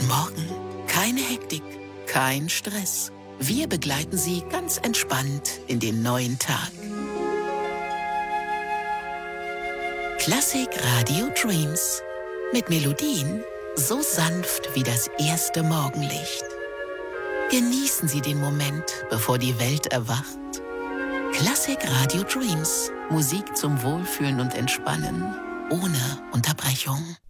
Morgen keine Hektik, kein Stress. Wir begleiten Sie ganz entspannt in den neuen Tag. Classic Radio Dreams. Mit Melodien so sanft wie das erste Morgenlicht. Genießen Sie den Moment, bevor die Welt erwacht. Classic Radio Dreams. Musik zum Wohlfühlen und Entspannen. Ohne Unterbrechung.